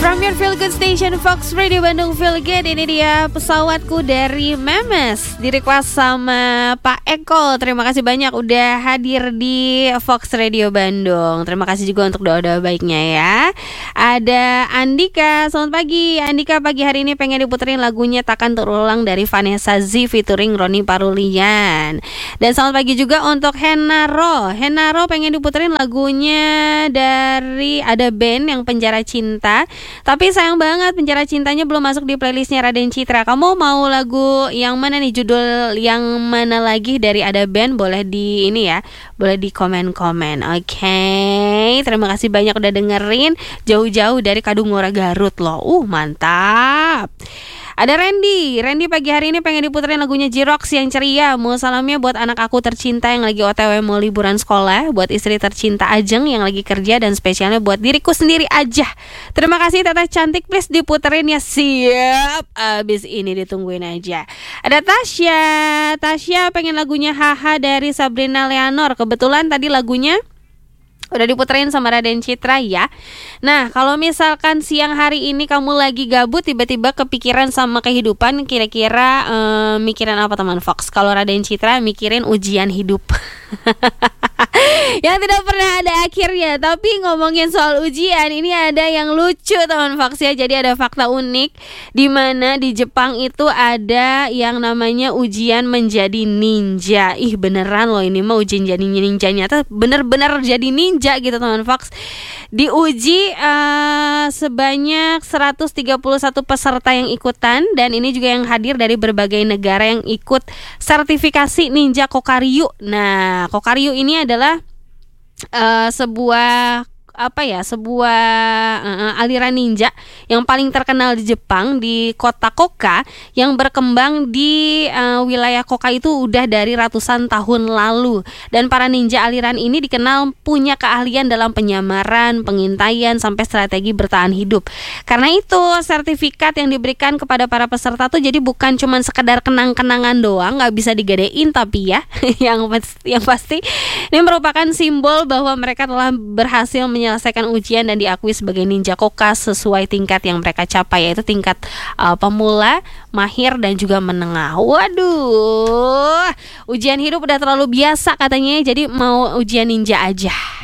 From your feel good station Fox Radio Bandung Feel Good. Ini dia pesawatku dari Memes, di request sama Pak Eko. Terima kasih banyak udah hadir di Fox Radio Bandung. Terima kasih juga untuk doa-doa baiknya ya. Ada Andika, selamat pagi Andika. Pagi hari ini pengen diputerin lagunya Takkan Terulang dari Vanessa Z featuring Roni Parulian. Dan selamat pagi juga untuk Henaro pengen diputerin lagunya dari ada band yang Penjara Cinta. Tapi sayang banget Penjara Cintanya belum masuk di playlistnya Raden Citra. Kamu mau lagu yang mana nih, judul yang mana lagi dari ada band? Boleh di ini ya, boleh di komen-komen. Oke, terima kasih banyak udah dengerin jauh-jauh dari Kadungora Garut loh. Mantap. Ada Randy pagi hari ini pengen diputerin lagunya J-Rocks yang ceria. Mau salamnya buat anak aku tercinta yang lagi OTW mau liburan sekolah, buat istri tercinta Ajeng yang lagi kerja, dan spesialnya buat diriku sendiri aja. Terima kasih teteh cantik, please diputerin ya. Siap, abis ini ditungguin aja. Ada Tasya pengen lagunya Haha dari Sabrina Leonor. Kebetulan tadi lagunya udah diputerin sama Raden Citra ya. Nah, kalau misalkan siang hari ini kamu lagi gabut, tiba-tiba kepikiran sama kehidupan, kira-kira mikirin apa teman Fox? Kalau Raden Citra mikirin ujian hidup yang tidak pernah ada akhirnya. Tapi ngomongin soal ujian, ini ada yang lucu teman Fox ya. Jadi ada fakta unik di mana di Jepang itu ada yang namanya ujian menjadi ninja. Beneran loh, ini mah ujian jadi ninja, nyata bener-bener jadi ninja gitu teman Fox. Diuji sebanyak 131 peserta yang ikutan, dan ini juga yang hadir dari berbagai negara yang ikut sertifikasi Ninja Kokaryu. Nah, Kokaryu ini adalah sebuah aliran ninja yang paling terkenal di Jepang, di kota Koka, yang berkembang di wilayah Koka itu udah dari ratusan tahun lalu. Dan para ninja aliran ini dikenal punya keahlian dalam penyamaran, pengintaian, sampai strategi bertahan hidup. Karena itu sertifikat yang diberikan kepada para peserta tuh jadi bukan cuma sekedar kenang-kenangan doang, nggak bisa digadein, tapi ya yang pasti ini merupakan simbol bahwa mereka telah berhasil menyelesaikan ujian dan diakui sebagai ninja Koka sesuai tingkat yang mereka capai, yaitu tingkat pemula, mahir, dan juga menengah. Waduh, ujian hidup udah terlalu biasa katanya, jadi mau ujian ninja aja.